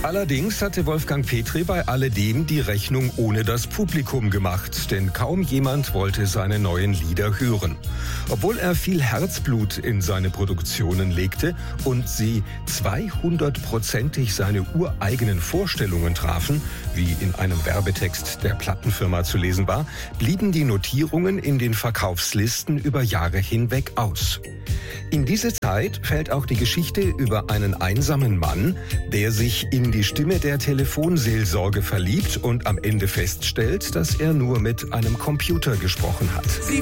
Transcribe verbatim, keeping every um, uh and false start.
Allerdings hatte Wolfgang Petri bei alledem die Rechnung ohne das Publikum gemacht, denn kaum jemand wollte seine neuen Lieder hören. Obwohl er viel Herzblut in seine Produktionen legte und sie zweihundertprozentig seine ureigenen Vorstellungen trafen, wie in einem Werbetext der Plattenfirma zu lesen war, blieben die Notierungen in den Verkaufslisten über Jahre hinweg aus. In diese Zeit fällt auch die Geschichte über einen einsamen Mann, der sich in die Stimme der Telefonseelsorge verliebt und am Ende feststellt, dass er nur mit einem Computer gesprochen hat.